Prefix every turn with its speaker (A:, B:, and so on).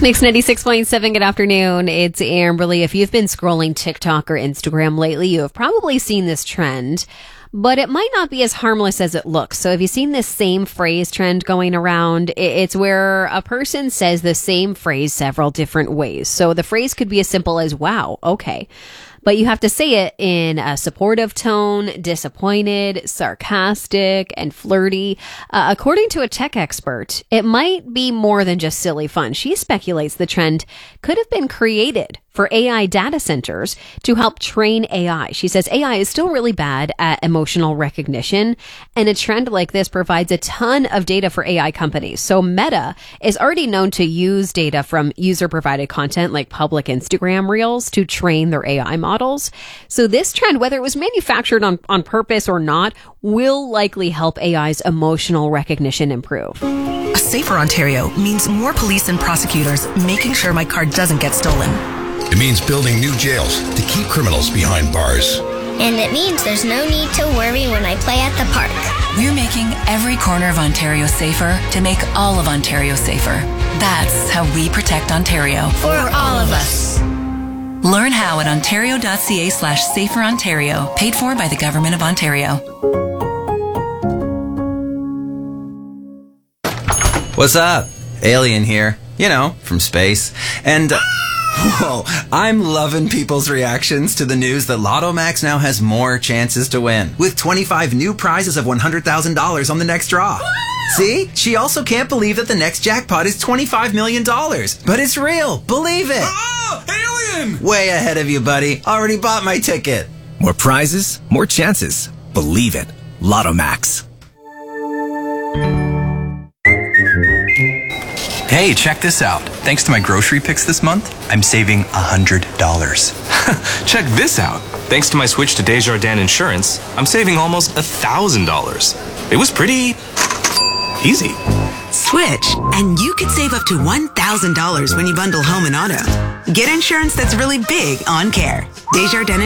A: Mix 96.7, good afternoon. It's Amberly. If you've been scrolling TikTok or Instagram lately, you have probably seen this trend, but it might not be as harmless as it looks. So have you seen this same phrase trend going around? It's where a person says the same phrase several different ways. So the phrase could be as simple as, wow, okay. But you have to say it in a supportive tone, disappointed, sarcastic, and flirty. According to a tech expert, it might be more than just silly fun. She speculates the trend could have been created for AI data centers to help train AI. She says AI is still really bad at emotional recognition, and a trend like this provides a ton of data for AI companies. So Meta is already known to use data from user-provided content like public Instagram reels to train their AI models. So this trend, whether it was manufactured on purpose or not, will likely help AI's emotional recognition improve.
B: A safer Ontario means more police and prosecutors making sure my car doesn't get stolen.
C: It means building new jails to keep criminals behind bars.
D: And it means there's no need to worry when I play at the park.
E: We're making every corner of Ontario safer to make all of Ontario safer. That's how we protect Ontario.
D: For all of us.
E: Learn how at ontario.ca/saferontario, paid for by the Government of Ontario.
F: What's up? Alien here. You know, from space. And... Whoa, I'm loving people's reactions to the news that Lotto Max now has more chances to win, with 25 new prizes of $100,000 on the next draw. See? She also can't believe that the next jackpot is $25 million. But it's real. Believe it.
G: Oh, alien!
F: Way ahead of you, buddy. Already bought my ticket.
G: More prizes, more chances. Believe it. Lotto Max.
H: Hey, check this out. Thanks to my grocery picks this month, I'm saving $100.
I: Check this out. Thanks to my switch to Desjardins Insurance, I'm saving almost $1,000. It was pretty easy.
J: Switch, and you could save up to $1,000 when you bundle home and auto. Get insurance that's really big on care. Desjardins